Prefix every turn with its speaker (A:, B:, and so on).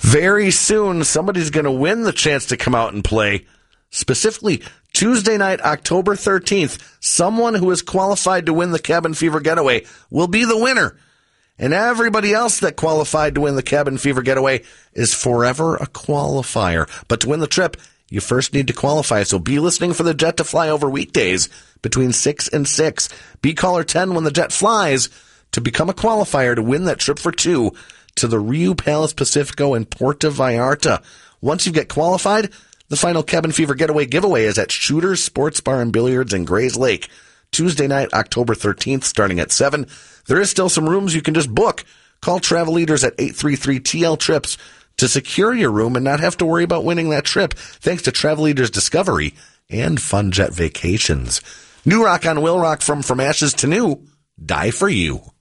A: Very soon, somebody's going to win the chance to come out and play. Specifically, Tuesday night, October 13th, someone who is qualified to win the Cabin Fever Getaway will be the winner. And everybody else that qualified to win the Cabin Fever Getaway is forever a qualifier. But to win the trip, you first need to qualify. So be listening for the jet to fly over weekdays between 6 and 6. Be caller 10 when the jet flies to become a qualifier to win that trip for two to the Rio Palace Pacifico in Puerto Vallarta. Once you get qualified, the final Cabin Fever Getaway giveaway is at Shooters Sports Bar and Billiards in Grays Lake. Tuesday night, October 13th, starting at 7. There is still some rooms you can just book. Call Travel Leaders at 833-TL-TRIPS to secure your room and not have to worry about winning that trip, thanks to Travel Leaders Discovery and Fun Jet Vacations. New Rock on Will Rock from Ashes to New, Die For You.